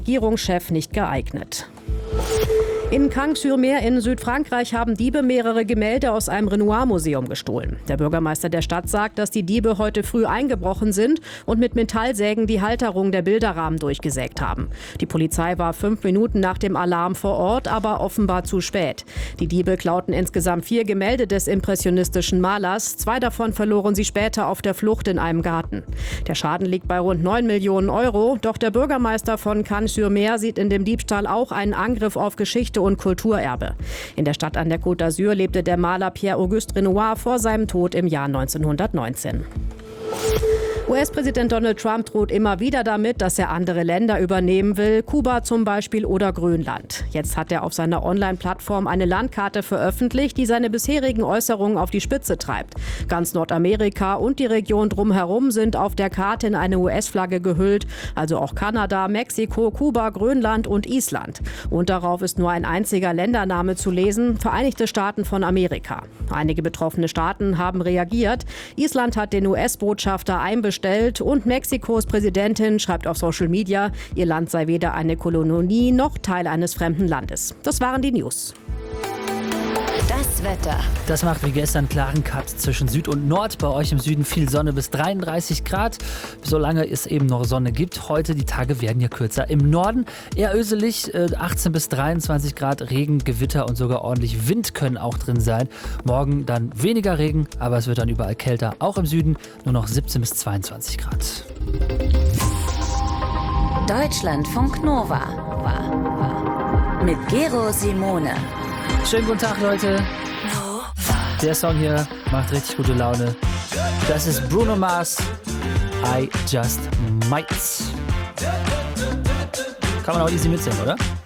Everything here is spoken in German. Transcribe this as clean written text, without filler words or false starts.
Regierungschef nicht geeignet. In Cagnes-sur-Mer in Südfrankreich haben Diebe mehrere Gemälde aus einem Renoir-Museum gestohlen. Der Bürgermeister der Stadt sagt, dass die Diebe heute früh eingebrochen sind und mit Metallsägen die Halterung der Bilderrahmen durchgesägt haben. Die Polizei war 5 Minuten nach dem Alarm vor Ort, aber offenbar zu spät. Die Diebe klauten insgesamt 4 Gemälde des impressionistischen Malers. 2 davon verloren sie später auf der Flucht in einem Garten. Der Schaden liegt bei rund 9 Millionen Euro. Doch der Bürgermeister von Cagnes-sur-Mer sieht in dem Diebstahl auch einen Angriff auf Geschichte und Kulturerbe. In der Stadt an der Côte d'Azur lebte der Maler Pierre-Auguste Renoir vor seinem Tod im Jahr 1919. US-Präsident Donald Trump droht immer wieder damit, dass er andere Länder übernehmen will, Kuba zum Beispiel oder Grönland. Jetzt hat er auf seiner Online-Plattform eine Landkarte veröffentlicht, die seine bisherigen Äußerungen auf die Spitze treibt. Ganz Nordamerika und die Region drumherum sind auf der Karte in eine US-Flagge gehüllt, also auch Kanada, Mexiko, Kuba, Grönland und Island. Und darauf ist nur ein einziger Ländername zu lesen, Vereinigte Staaten von Amerika. Einige betroffene Staaten haben reagiert. Island hat den US-Botschafter einbestellt und Mexikos Präsidentin schreibt auf Social Media, ihr Land sei weder eine Kolonie noch Teil eines fremden Landes. Das waren die News. Das Wetter. Das macht wie gestern klaren Cut zwischen Süd und Nord. Bei euch im Süden viel Sonne bis 33 Grad. Solange es eben noch Sonne gibt. Heute, die Tage werden ja kürzer. Im Norden eher öselig, 18 bis 23 Grad. Regen, Gewitter und sogar ordentlich Wind können auch drin sein. Morgen dann weniger Regen, aber es wird dann überall kälter. Auch im Süden nur noch 17 bis 22 Grad. Deutschlandfunk Nova. Mit Gero Simone. Schönen guten Tag, Leute. Der Song hier macht richtig gute Laune. Das ist Bruno Mars, I Just Might. Kann man auch easy mitsingen, oder?